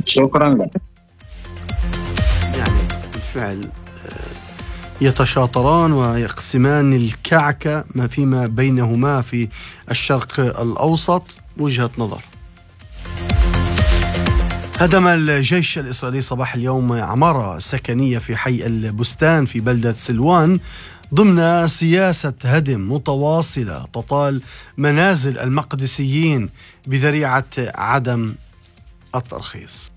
شكرا لك. يعني بالفعل يتشاطران ويقسمان الكعكة ما فيما بينهما في الشرق الأوسط. وجهة نظر. هدم الجيش الإسرائيلي صباح اليوم عمارة سكنية في حي البستان في بلدة سلوان ضمن سياسة هدم متواصلة تطال منازل المقدسيين بذريعة عدم الترخيص.